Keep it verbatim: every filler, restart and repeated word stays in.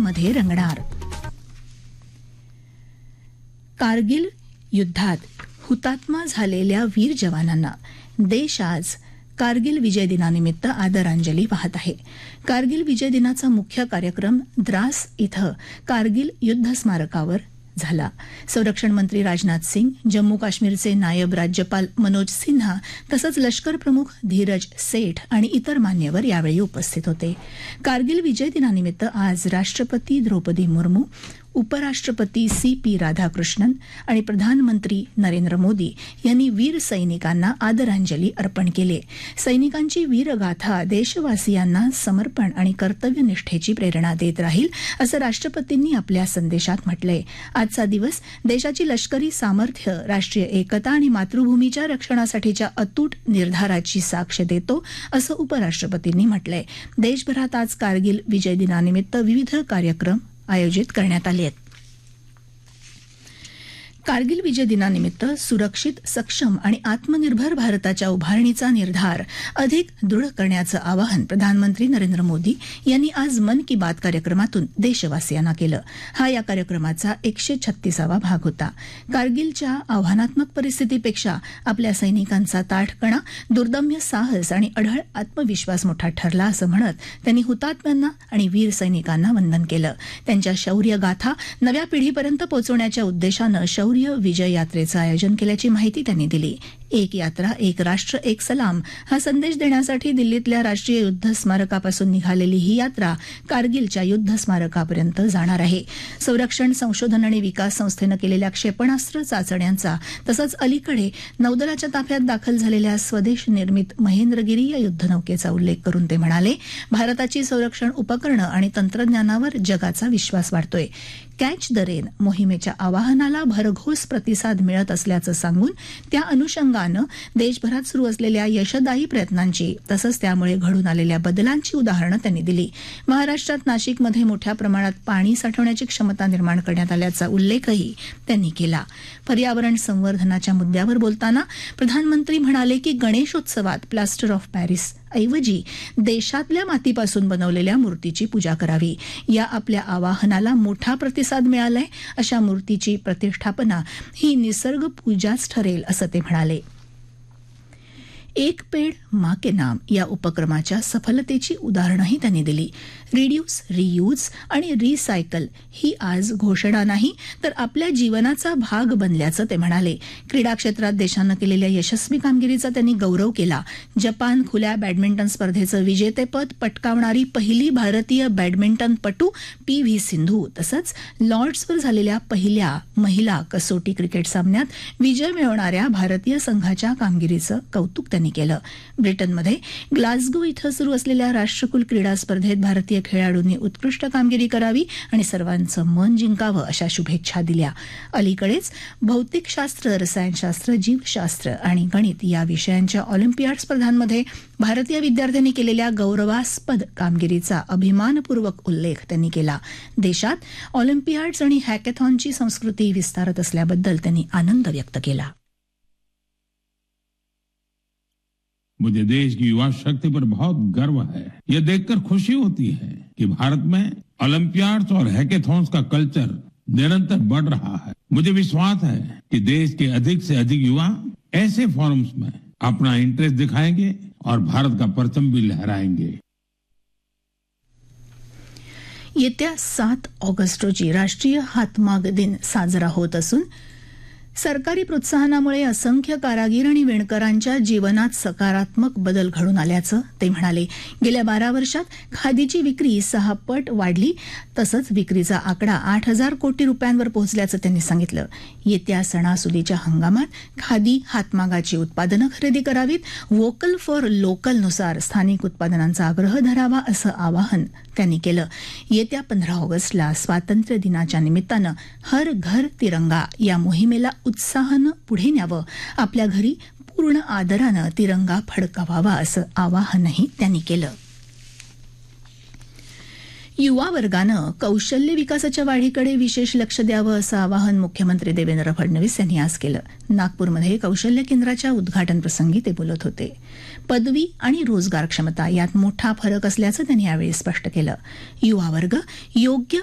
परेडमध्ये रंगणार. कारगिल युद्धात हुतात्मा झालेल्या वीर जवानांना देश आज कारगिल विजय दिनानिमित्त आदरांजली वाहत आहे. कारगिल विजय दिनाचा मुख्य कार्यक्रम द्रास इथं कारगिल युद्ध स्मारकावर झाला. संरक्षण मंत्री राजनाथ सिंग, जम्मू काश्मीरचे नायब राज्यपाल मनोज सिन्हा तसंच लष्कर प्रमुख धीरज सेठ आणि इतर मान्यवर यावेळी उपस्थित होते. कारगिल विजय दिनानिमित्त आज राष्ट्रपती द्रौपदी मुर्मू, उपराष्ट्रपती सी पी राधाकृष्णन आणि प्रधानमंत्री नरेंद्र मोदी यांनी वीर सैनिकांना आदरांजली अर्पण केली. सैनिकांची वीरगाथा देशवासियांना समर्पण आणि कर्तव्यनिष्ठेची प्रेरणा देत राहील असं राष्ट्रपतींनी आपल्या संदेशात म्हटलंय. आजचा दिवस देशाची लष्करी सामर्थ्य, राष्ट्रीय एकता आणि मातृभूमीच्या रक्षणासाठीच्या अतूट निर्धाराची साक्ष देतो असं उपराष्ट्रपतींनी म्हटलंय. देशभरात आज कारगिल विजय दिनानिमित्त विविध कार्यक्रम आयोजित करण्यात आले आहेत. कारगिल विजय दिनानिमित्त सुरक्षित, सक्षम आणि आत्मनिर्भर भारताच्या उभारणीचा निर्धार अधिक दृढ करण्याचं आवाहन प्रधानमंत्री नरेंद्र मोदी यांनी आज मन की बात कार्यक्रमातून देशवासियांना केलं. हा या कार्यक्रमाचा एकशे छत्तीसावा भाग होता. कारगिलच्या आव्हानात्मक परिस्थितीपेक्षा आपल्या सैनिकांचा ताठपणा, दुर्दम्य साहस आणि अढळ आत्मविश्वास मोठा ठरला असं म्हणत त्यांनी हुतात्म्यांना आणि वीर सैनिकांना वंदन केलं. त्यांच्या शौर्य गाथा नव्या पिढीपर्यंत पोहोचवण्याच्या उद्देशानं शौर्य विजय यात्रेचं आयोजन केल्याची माहिती त्यांनी दिली. एक यात्रा एक राष्ट्र एक सलाम हा संदेश देण्यासाठी दिल्लीतल्या राष्ट्रीय युद्ध स्मारकापासून निघालेली ही यात्रा कारगिलच्या युद्ध स्मारकापर्यंत जाणार आहे. संरक्षण संशोधन आणि विकास संस्थेनं केलेल्या क्षेपणास्त्र चाचण्यांचा तसंच अलीकडे नौदलाच्या ताफ्यात दाखल झालेल्या स्वदेश निर्मित महेंद्रगिरी या युद्धनौकेचा उल्लेख करून ते म्हणाले, भारताची संरक्षण उपकरणं आणि तंत्रज्ञानावर जगाचा विश्वास वाढतोय. कॅच द रेन मोहिमेच्या आवाहनाला भरघोस प्रतिसाद मिळत असल्याचं सांगून त्या अनुषंगानं देशभरात सुरू असलेल्या यशदायी प्रयत्नांची तसंच त्यामुळे घडून आलेल्या बदलांची उदाहरणं त्यांनी दिली. महाराष्ट्रात नाशिकमध्ये मोठ्या प्रमाणात पाणी साठवण्याची क्षमता निर्माण करण्यात आल्याचा उल्लेखही त्यांनी केला. पर्यावरण संवर्धनाच्या मुद्द्यावर बोलताना प्रधानमंत्री म्हणाले की गणेशोत्सवात प्लास्टर ऑफ पॅरिस ऐवजी देशातल्या मातीपासून बनवलेल्या मूर्तीची पूजा करावी. या आपल्या आवाहनाला मोठा प्रतिसाद मिळालाय. अशा मूर्तीची प्रतिष्ठापना ही निसर्ग पूजाच ठरेल असं ते म्हणाले. एक पेड माँ के नाम या उपक्रमाच्या सफलतेची उदाहरणंही त्यांनी दिली. रिड्यूस, रियूज आणि रिसायकल ही आज घोषणा नाही तर आपल्या जीवनाचा भाग बनल्याचं ते म्हणाले. क्रीडा क्षेत्रात देशानं केलेल्या यशस्वी कामगिरीचा त्यांनी गौरव केला. जपान खुल्या बॅडमिंटन स्पर्धेचं विजेतेपद पटकावणारी पहिली भारतीय बॅडमिंटनपटू पी व्ही सिंधू तसंच लॉर्ड्सवर झालेल्या पहिल्या महिला कसोटी क्रिकेट सामन्यात विजय मिळवणाऱ्या भारतीय संघाच्या कामगिरीचं कौतुक त्यांनी केलं. ब्रिटनमध्ये ग्लासगो इथं सुरू असलेल्या राष्ट्रकुल क्रीडा स्पर्धेत भारतीय खेळाडूंनी उत्कृष्ट कामगिरी करावी आणि सर्वांचं मन जिंकावं अशा शुभेच्छा दिल्या. अलीकडेच भौतिकशास्त्र, रसायनशास्त्र, जीवशास्त्र आणि गणित या विषयांच्या ऑलिम्पियाड स्पर्धांमध्ये भारतीय विद्यार्थ्यांनी केलेल्या गौरवास्पद कामगिरीचा अभिमानपूर्वक उल्लेख त्यांनी केला. देशात ऑलिम्पियाड्स आणि हॅकेथॉनची संस्कृती विस्तारत असल्याबद्दल त्यांनी आनंद व्यक्त केला. मुझे देश की युवा शक्ति पर बहुत गर्व है. ये देखकर खुशी होती है कि भारत में ओलंपियाड्स और हैकेथॉन्स का कल्चर निरंतर बढ़ रहा है. मुझे विश्वास है कि देश के अधिक से अधिक युवा ऐसे फोरम्स में अपना इंटरेस्ट दिखाएंगे और भारत का परचम भी लहराएंगे. येत्या सात ऑगस्ट रोजी राष्ट्रीय हातमाग दिन साजरा होत असून सरकारी प्रोत्साहनामुळे असंख्य कारागीर आणि विणकरांच्या जीवनात सकारात्मक बदल घडून आल्याचं ते म्हणाले. गेल्या बारा वर्षात खादीची विक्री सहा पट वाढली तसंच विक्रीचा आकडा आठ हजार कोटी रुपयांवर पोहोचल्याचं त्यांनी सांगितलं. येत्या सणासुदीच्या हंगामात खादी हातमागाची उत्पादनं खरेदी करावीत, वोकल फॉर लोकलनुसार स्थानिक उत्पादनांचा आग्रह धरावा असं आवाहन त्यांनी केलं. येत्या पंधरा ऑगस्टला स्वातंत्र्य दिनाच्या निमित्तानं हर घर तिरंगा या मोहिमेला उत्साहानं पुढे न्यावं, आपल्या घरी पूर्ण आदरानं तिरंगा फडकावावा असं आवाहनही त्यांनी केलं. युवा वर्गानं कौशल्य विकासाच्या वाढीकडे विशेष लक्ष द्यावं असं आवाहन मुख्यमंत्री देवेंद्र फडणवीस यांनी आज केलं. नागपूरमध्ये कौशल्य केंद्राच्या उद्घाटन प्रसंगी ते बोलत होते. पदवी आणि रोजगार क्षमता यात मोठा फरक असल्याचं त्यांनी यावेळी स्पष्ट केलं. युवा वर्ग योग्य